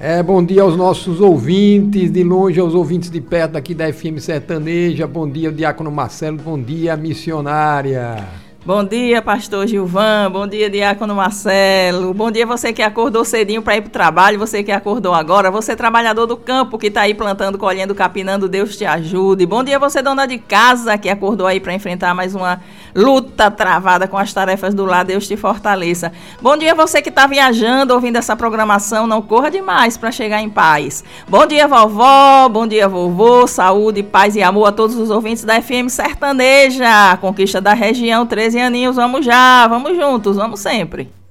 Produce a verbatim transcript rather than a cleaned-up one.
É, bom dia aos nossos ouvintes, de longe aos ouvintes de perto aqui da F M Sertaneja. Bom dia, Diácono Marcelo. Bom dia, missionária. Bom dia, pastor Gilvan. Bom dia, Diácono Marcelo. Bom dia você que acordou cedinho para ir para o trabalho, você que acordou agora, você trabalhador do campo que está aí plantando, colhendo, capinando, Deus te ajude. Bom dia você dona de casa que acordou aí para enfrentar mais uma luta travada com as tarefas do lar, Deus te fortaleça. Bom dia você que está viajando, ouvindo essa programação, não corra demais para chegar em paz. Bom dia vovó, bom dia vovô, saúde, paz e amor a todos os ouvintes da F M Sertaneja, conquista da região, treze aninhos, vamos já, vamos juntos, vamos sempre.